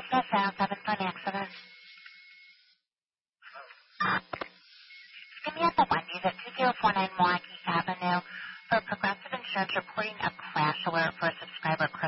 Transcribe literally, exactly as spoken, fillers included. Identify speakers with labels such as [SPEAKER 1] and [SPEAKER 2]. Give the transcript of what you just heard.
[SPEAKER 1] Yes, South seven for an accident. Give me at the Wendy's at two zero four nine Milwaukee Avenue for Progressive Insurance reporting a crash alert for a subscriber, Chris.